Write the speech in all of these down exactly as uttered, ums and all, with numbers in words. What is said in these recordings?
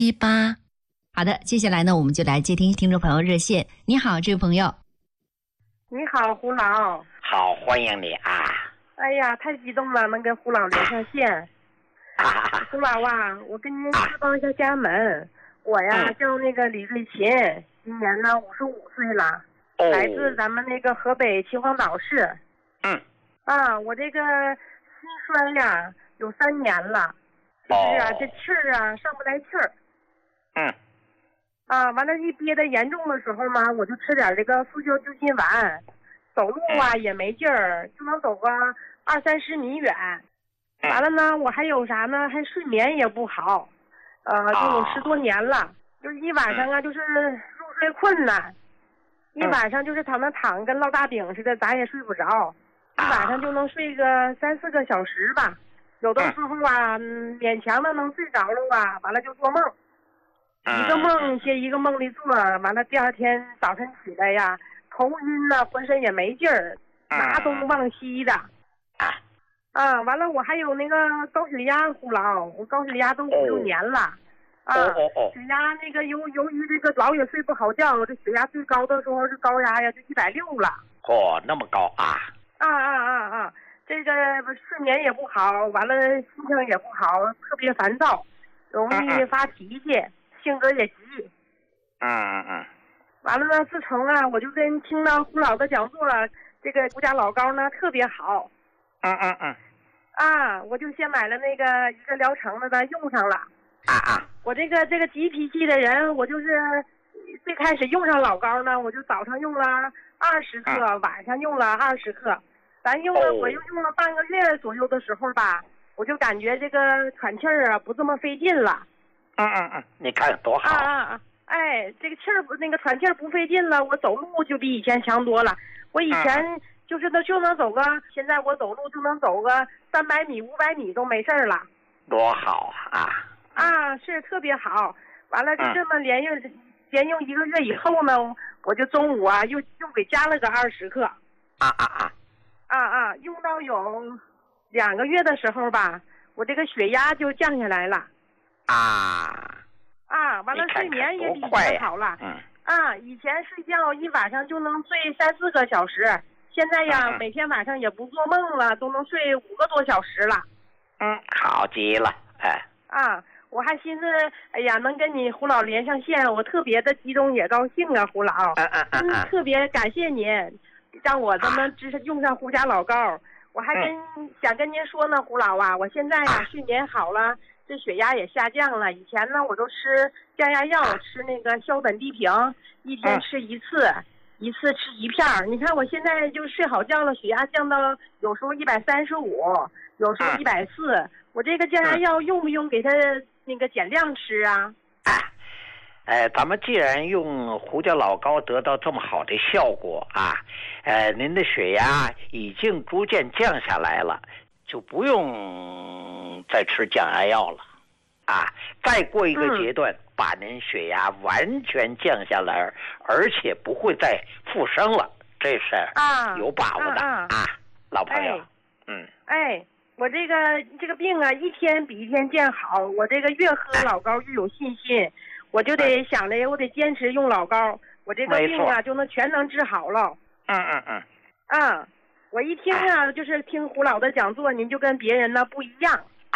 一八。好的，接下来呢，我们就来接听听众朋友热线。你好，这位朋友。 你好，胡老。 好，欢迎你啊！ 哎呀，太激动了，能跟胡老连上线。 啊、 胡老啊，我跟您汇报一下家门。我呀、 嗯、 叫那个李瑞琴，今年呢五十五岁了， 哦、 来自咱们那个河北秦皇岛市。 嗯。 啊，我这个心衰呀有三年了，就是啊、哦、这气儿啊上不来气儿。 嗯。 啊，完了，一憋得严重的时候嘛，我就吃点这个速效救心丸，走路啊也没劲儿，就能走个二三十米远。完了呢，我还有啥呢？还睡眠也不好，呃，就有十多年了，就是一晚上啊，就是入睡困难，一晚上就是躺那躺跟烙大饼似的，咋也睡不着，一晚上就能睡个三四个小时吧，有的时候啊，嗯、勉强的能睡着了吧，完了就做梦。一个梦接一个梦里做，完了第二天早晨起来呀，头晕呐、啊，浑身也没劲儿，拿东忘西的。啊，完了我还有那个高血压，胡老，我高血压都五六年了。啊，血压那个由由于这个老也睡不好觉，这血压最高的时候是高压呀，就一百六了。 哦，那么高啊！ 啊啊啊啊！这个睡眠也不好，完了心情也不好，特别烦躁，容易发脾气。嗯嗯性格也急， 嗯嗯嗯， 完了呢，自从啊，我就跟听到胡老的讲座了，这个胡家老膏呢特别好， 嗯嗯嗯， 啊，我就先买了那个一个疗程的呢，用上了， 啊啊， 我这个这个急脾气的人，我就是最开始用上老膏呢，我就早上用了二十克，嗯、晚上用了二十克，咱用了、哦、我又用了半个月左右的时候吧，我就感觉这个喘气儿啊不这么费劲了。 嗯嗯嗯，你看多好啊啊啊！哎，这个气儿那个喘气儿不费劲了，我走路就比以前强多了。我以前就是那就能走个，现在我走路就能走个三百米、五百米都没事儿了。 多好啊！ 啊，是特别好。完了就这么连用、嗯、连用一个月以后呢，我就中午啊又又给加了个二十克。 啊啊啊！ 啊啊！用到有两个月的时候吧，我这个血压就降下来了。 啊啊，完了睡眠也比以前好了。 嗯啊，以前睡觉一晚上就能睡三四个小时，现在呀、 嗯、 每天晚上也不做梦了，都能睡五个多小时了。 嗯，好极了，哎。 啊，我还寻思，哎呀，能跟你胡老连上线，我特别的激动也高兴啊，胡老。 嗯嗯嗯嗯。 特别感谢您，让我这么支持用上胡家老膏。我还跟、嗯、想跟您说呢，胡老啊，我现在呀、啊、睡眠好了。这血压也下降了，以前呢我都吃降压药，吃那个硝苯地平，一天吃一次，嗯、一次吃一片儿。你看我现在就睡好觉了，血压降到有时候一百三十五，有时候一百四。我这个降压药用不用给它那个减量吃啊？ 哎，咱们既然用胡椒老膏得到这么好的效果啊，呃，您的血压已经逐渐降下来了，就不用再吃降压药了，啊，再过一个阶段，嗯、把您血压完全降下来，而且不会再复升了，这是有把握的啊, 啊, 啊，老朋友， 哎、 嗯， 哎，我这个这个病啊，一天比一天见好，我这个越喝老膏越有信心，哎、我就得想着我得坚持用老膏，我这个病啊就能全能治好了。 嗯嗯嗯， 啊。我一听啊，就是听胡老的讲座，您就跟别人呢不一样。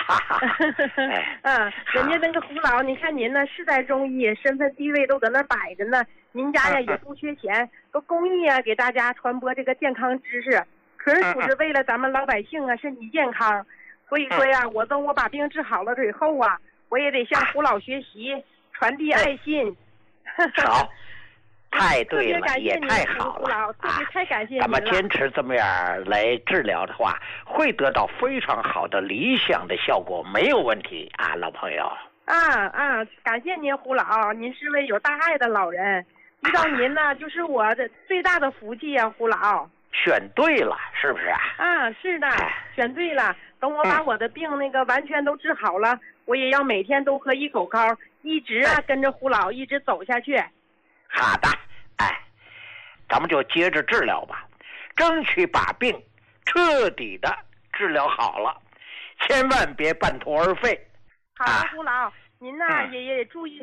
嗯，人家那个胡老，你看您呢，世代中医，身份地位都搁那摆着呢。您家呀也不缺钱，都公益啊，给大家传播这个健康知识，纯属是为了咱们老百姓啊身体健康。所以说呀，我等我把病治好了以后啊，我也得向胡老学习，传递爱心。 好。太对了，也太好了啊！ 太感谢您了。 咱们坚持这么样来治疗的话，会得到非常好的理想的效果，没有问题啊，老朋友。 啊啊，感谢您，胡老，您是位有大爱的老人，遇到您呢，就是我的最大的福气啊，胡老。 选对了，是不是啊？ 啊，是的，选对了。等我把我的病那个完全都治好了，嗯、我也要每天都喝一口膏，一直啊跟着胡老一直走下去。 好的，哎，咱们就接着治疗吧，争取把病彻底的治疗好了，千万别半途而废。 好的，胡老，您呢、嗯、也也注意